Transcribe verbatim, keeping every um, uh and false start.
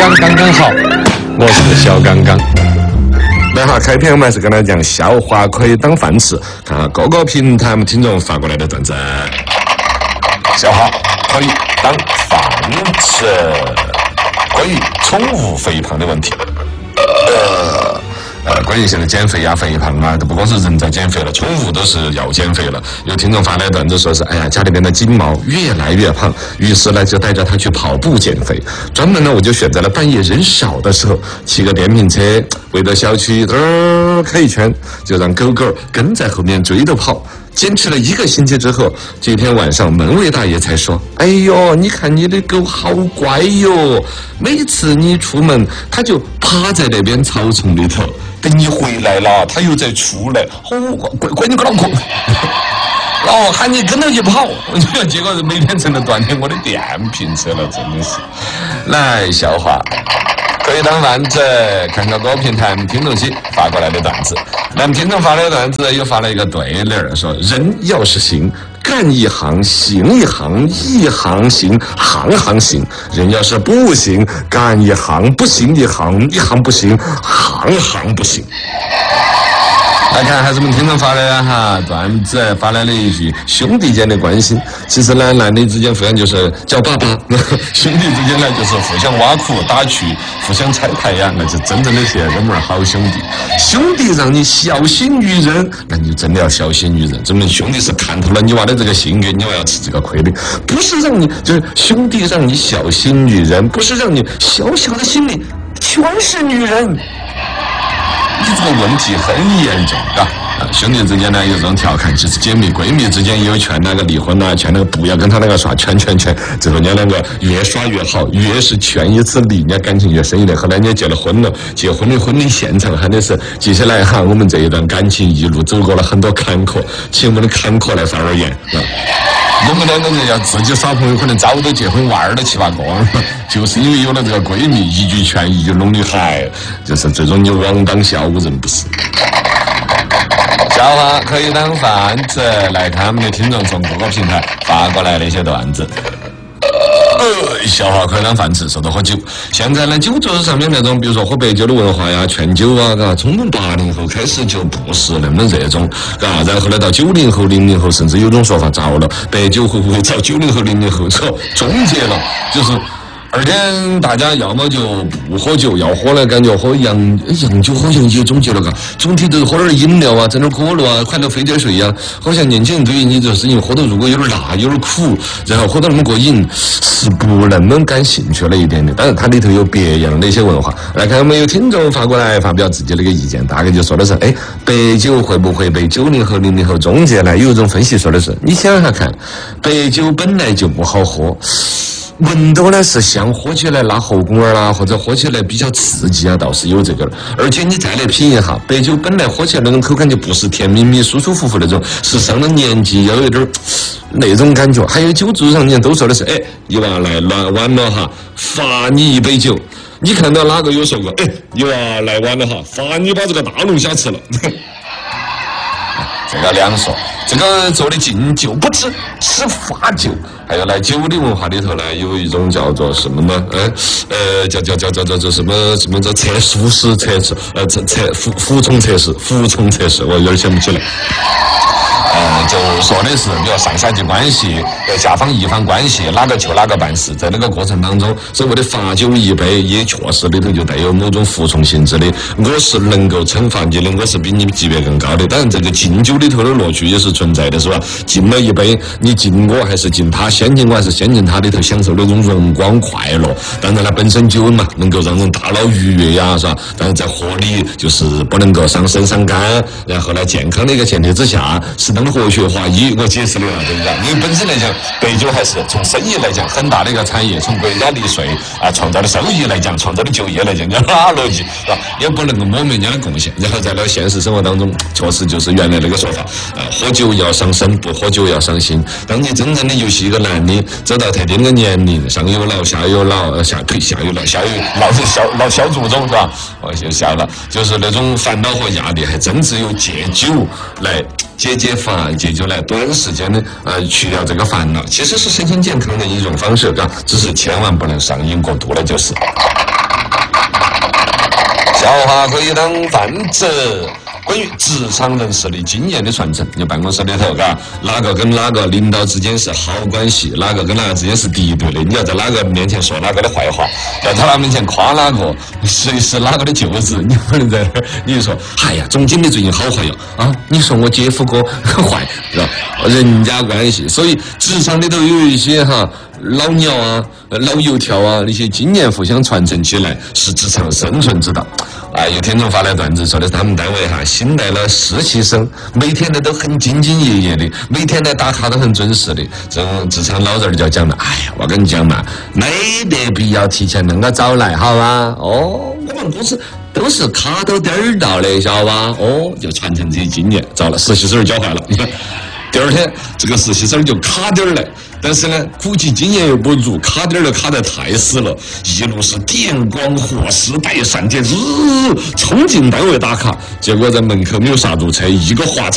刚刚刚好，我是小刚刚。 来哈，开篇我们还是跟大家讲笑话可以当饭吃，看下各个平台我们听众发过来的段子。笑话可以当饭吃，关于宠物肥胖的问题。呃。呃，关于现在减肥呀、肥胖啊，都不光是人在减肥了，宠物都是要减肥了。有听众发来段子说是，哎呀，家里边的金毛越来越胖，于是呢就带着它去跑步减肥。专门呢我就选在了半夜人少的时候，骑个电瓶车围着小区呃开一圈，就让狗狗跟在后面追着跑。坚持了一个星期之后，这天晚上门卫大爷才说：“哎呦，你看你的狗好乖哟，每次你出门，它就趴在那边草丛里头，等你回来了，它又再出来。哦，乖乖你个脑壳！哦，喊你跟着去跑，结果每天成了锻炼我的电瓶车了，真的是。来，笑话。”可以当饭吃，看看各个平台听众起发过来的段子。那么听众发来的段子又发了一个对联儿，说人要是行，干一行行一行，一行行行行行；人要是不行，干一行不行一行，一行不行行行不行。来看还是我们听众发来的哈段子，发来了一句兄弟间的关心。其实呢，男女之间互相就是叫爸爸，兄弟之间呢就是互相挖苦打趣，互相拆台呀，那就真正的铁哥们儿好兄弟。兄弟让你小心于人，那你真的要小心于人。证明兄弟是看透了你娃的这个性格，你娃要吃这个亏的，不是让你就是兄弟让你小心于人，不是让你小小的心里全是女人。你这个问题很严重，啊！兄弟之间呢有这种调侃，就是姐妹闺蜜之间也有劝那个离婚啊，劝那个不要跟他那个耍圈圈圈，最后人家两个越耍越好，越是劝一次离，人家感情越深一点。后来人家结了婚了，结婚的婚礼现场喊的是接下来哈，我们这一段感情一路走过了很多坎坷，请我们的坎坷来发而言啊。我们两个人要自己耍朋友，可能早都结婚，娃儿都七八个了，就是因为有了这个闺蜜，一句劝一句弄的嗨，就是最终你枉当小人不是。笑话可以当饭吃，来看我们的听众从各个平台发过来的一些段子。呃，笑话可以当饭吃，说到喝酒。现在呢，酒桌上面那种，比如说喝白酒的文化呀、劝酒啊，嘎，从我们八零后开始就不是那么热衷，嘎，然后呢到九零后、零零后，甚至有种说法着了，白酒会不会找九零后、零零后说终结了，就是。而且大家要么就不喝酒，要喝呢感觉喝洋洋酒好像也终结了嘎，总体都喝点饮料啊，整点可乐啊，快乐飞点水呀、啊，好像年轻人对于你这个事情喝的如果有点辣、有点苦，然后喝到那么过瘾，是不那么感兴趣了一点点。当然它里头有别样的一些文化。来看有没有听众发过来发表自己的一个意见，大概就说的是，哎，白酒会不会被九零后、零零后终结呢？有一种分析说的是，你想想看，白酒本来就不好喝。闻到呢是香，喝起来拉喉管儿啦，或者喝起来比较刺激啊，倒是有这个了。而且你再来品一下，白酒本来喝起来那种口感就不是甜蜜蜜、舒舒服服那种，是上了年纪要有点那种感觉。还有酒桌上，你都说的是，哎，你娃来来晚了哈，罚你一杯酒。你看到哪个有说过，哎，你娃来晚了哈，罚你把这个大龙虾吃了。这个两说，这个做的敬酒不吃，吃罚酒。还有呢，酒的文化里头呢，有一种叫做什么呢？呃呃，叫叫叫叫叫做什么什么叫测素食测试，呃测测服服从测试，服从测试，我有点想不起来。呃，就说的是，比如上下级关系、甲方乙方关系，哪个求哪个办事，在那个过程当中，所谓的罚酒一杯，也确实里头就带有某种服从性质的。我是能够惩罚你的，我是比你级别更高的。当然，这个敬酒里头的乐趣也是存在的，是吧？敬了一杯，你敬我还是敬他，先敬我还是先敬他里头享受那种荣光快乐。当然了，本身酒嘛，能够让人大脑愉悦呀，是吧？但是在合理就是不能够伤身伤肝，然后呢，健康的一个前提之下，适当的活学化医，我解释了对不对？因为本身来讲，白酒还是从生意来讲很大的一个产业，从国家利税啊创造的收益来讲，创造的就业来讲，人家哪逻辑是吧？也不能够抹灭人家的贡献。然后在那现实生活当中，确实就是原来那个说法，啊，喝酒要伤身，不喝酒要伤心。当你真正的尤其一个男的走到特定的年龄，上有老下有老，下呸下有老下有老是小老小祖宗是吧？我就笑了，就是那种烦恼和压力，还真只有借酒来解解烦，借酒来短时间的呃去掉这个烦恼，其实是身心健康的一种方式，啊，只是千万不能上瘾过度了，就是。 笑话可以当饭吃。关于职场人士的经验的传承，你办公室里头，嘎，哪个跟哪个领导之间是好关系，哪个跟哪个之间是敌对的，你要在哪个面前说哪个的坏话，在他那面前夸哪个，谁是哪个的舅子，你不能在那儿，你就说，哎呀，总经理最近好坏哟，啊，你说我姐夫哥很坏，是吧？人家关系，所以职场里头有一些哈。老鸟啊，老油条啊，那些经验互相传承起来，是职场生存之道。啊，有听众发来段子，说的是他们单位哈新来了实习生，每天呢都很兢兢业业的，每天呢打卡都很准时的。这种职场老人就要讲了，哎呀，我跟你讲嘛，没得必要提前那么早来，好吧？哦，我们公司都是卡到点儿到的，晓得吧？哦，就传承这些经验，糟了，实习生教坏了。第二天，这个实习生就卡点儿来，但是呢，估计经验又不足，卡点儿就卡得太死了，一路是电光火石带闪电，日冲进单位打卡，结果在门口没有刹住车，一个滑